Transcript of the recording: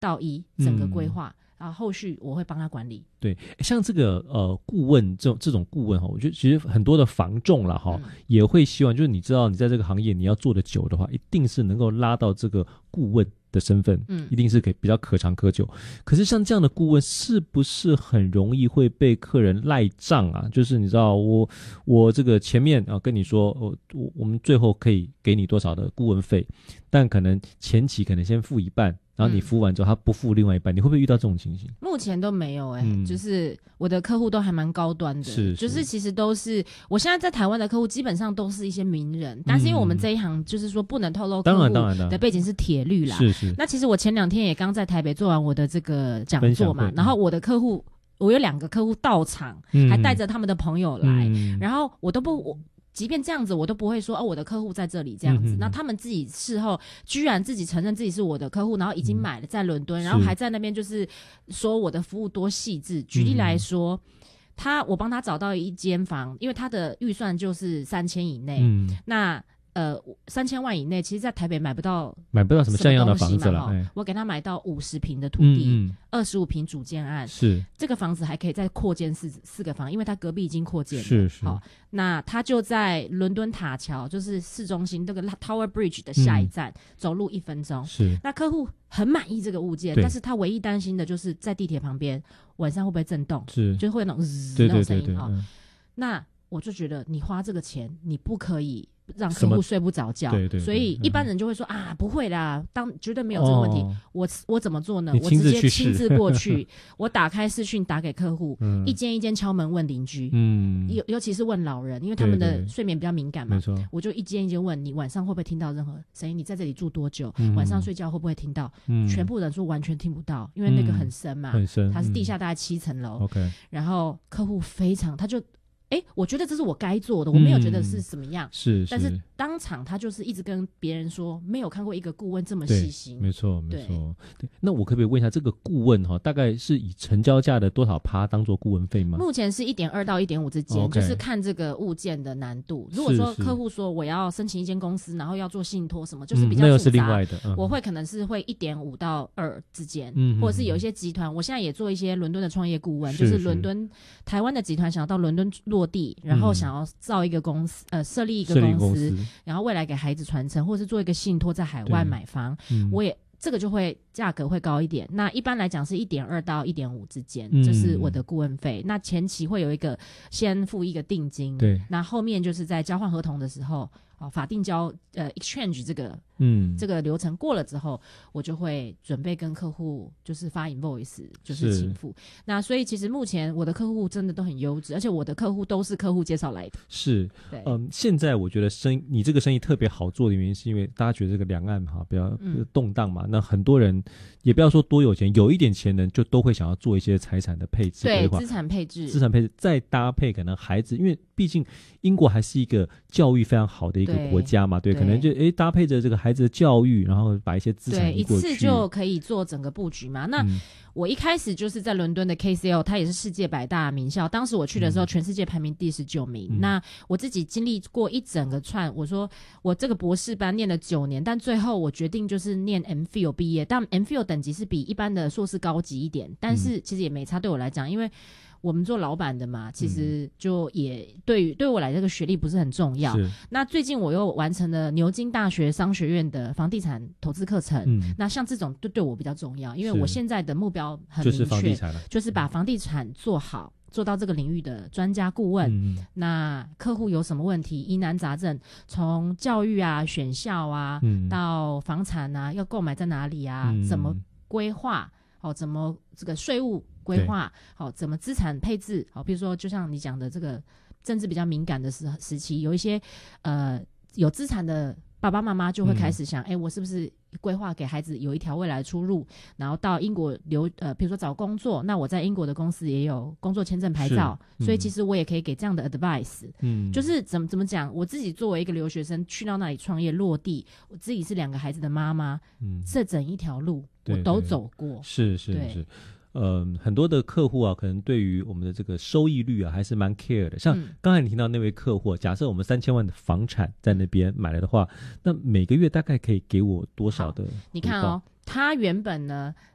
到一整个规划，然后后续我会帮他管理。 对，像这个顾问这种顾问哈，我觉得其实很多的房仲啦哈，也会希望就是你知道你在这个行业你要做得久的话，一定是能够拉到这个顾问的身份，一定是比较可长可久。可是像这样的顾问是不是很容易会被客人赖账啊？就是你知道我这个前面跟你说我们最后可以给你多少的顾问费，但可能前期可能先付一半，然后你付完之后他不付另外一半，你会不会遇到这种情形？ 目前都没有就是我的客户都还蛮高端的，就是其实都是我现在在台湾的客户基本上都是一些名人，但是因为我们这一行就是说不能透露客户的背景是铁律啦， 是。 那其实我前2天也刚在台北做完我的这个讲座嘛，然后我的客户，我有2个客户到场，还带着他们的朋友来，然后即便这样子我都不会说我的客户在这里这样子，那他们自己事后居然自己承认自己是我的客户，然后已经买了在伦敦，然后还在那边就是说我的服务多细致。举例来说，我帮他找到一间房，因为他的预算就是3000以内，那3000万以内，其实在台北买不到什么像样的房子了。 我给他买到50坪的土地，25坪主建案，是这个房子还可以再扩建4个房，因为他隔壁已经扩建了。是。好，那他就在伦敦塔桥，就是市中心这个 Tower Bridge 的下一站，走路1分钟。是。那客户很满意这个物件，但是他唯一担心的就是在地铁旁边晚上会不会震动，就是会那种那种声音那我就觉得你花这个钱，你不可以让客户睡不着觉，所以一般人就会说不会啦，绝对没有这个问题。我怎么做呢？我直接亲自过去，我打开视讯打给客户，一间一间敲门问邻居，尤其是问老人，因为他们的睡眠比较敏感嘛，我就一间一间问你晚上会不会听到任何声音，你在这里住多久，晚上睡觉会不会听到，全部人说完全听不到，因为那个很深嘛，很深，它是地下大概7层楼，然后客户非常他就我觉得这是我该做的，我没有觉得是什么样，但是当场他就是一直跟别人说没有看过一个顾问这么细心。没错。那我可不可以问一下，这个顾问大概是以成交价的多少%当做顾问费吗？目前是1.2到1.5之间，就是看这个物件的难度。如果说客户说我要申请一间公司，然后要做信托什么，就是比较复杂，那又是另外的，我会可能是会1.5到2之间，或者是有一些集团，我现在也做一些伦敦的创业顾问，就是伦敦台湾的集团想要到伦敦落地，然后想要造一个公司，设立一个公司，然后未来给孩子传承，或是做一个信托在海外买房，我也这个就会价格会高一点。那一般来讲是1.2到1.5之间，这是我的顾问费。那前期会有一个先付一个定金，对，那后面就是在交换合同的时候，法定exchange 这个流程过了之后，我就会准备跟客户就是发 invoice， 就是请付。那所以其实目前我的客户真的都很优质，而且我的客户都是客户介绍来的。是，现在我觉得你这个生意特别好做的原因，是因为大家觉得这个两岸比较动荡嘛，那很多人也不要说多有钱，有一点钱人就都会想要做一些财产的配置规划，对，资产配置再搭配可能孩子，因为毕竟英国还是一个教育非常好的一个国家嘛，对，可能就搭配着这个孩子的教育，然后把一些资产移过去，对，一次就可以做整个布局嘛。那我一开始就是在伦敦的 KCL， 它也是世界100大名校，当时我去的时候全世界排名第19名。那我自己经历过一整个串，我说我这个博士班念了9年，但最后我决定就是念 MPhil 毕业，但 MPhil 等级是比一般的硕士高级一点，但是其实也没差对我来讲，因为我们做老板的嘛，其实就也对我来这个学历不是很重要。那最近我又完成了牛津大学商学院的房地产投资课程，那像这种对我比较重要，因为我现在的目标很明确，就是把房地产做好，做到这个领域的专家顾问。那客户有什么问题，疑难杂症，从教育啊、选校啊，到房产啊，要购买在哪里啊，怎么规划，怎么这个税务规划，怎么资产配置，比如说就像你讲的这个政治比较敏感的时期，有一些有资产的爸爸妈妈就会开始想，我是不是规划给孩子有一条未来的出路，然后到英国比如说找工作，那我在英国的公司也有工作签证牌照，所以其实我也可以给这样的 advice。就是怎么讲，我自己作为一个留学生去到那里创业落地，我自己是2个孩子的妈妈，这整一条路我都走过。是。很多的客户啊，可能对于我们的这个收益率啊，还是蛮 care 的。像刚才你听到那位客户，假设我们3000万的房产在那边买来的话，那每个月大概可以给我多少的？你看他原本呢，